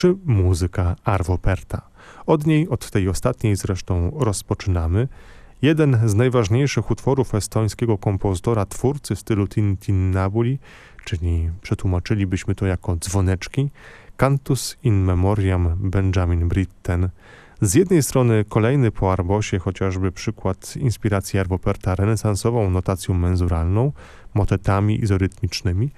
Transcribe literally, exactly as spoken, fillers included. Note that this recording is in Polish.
czy muzyka Arvo Pärta. Od niej, od tej ostatniej zresztą rozpoczynamy. Jeden z najważniejszych utworów estońskiego kompozytora, twórcy stylu Tintinnabuli, czyli przetłumaczylibyśmy to jako dzwoneczki, Cantus in Memoriam Benjamin Britten. Z jednej strony kolejny po Arbosie chociażby przykład inspiracji Arvo Pärta renesansową notacją menzuralną, motetami izorytmicznymi,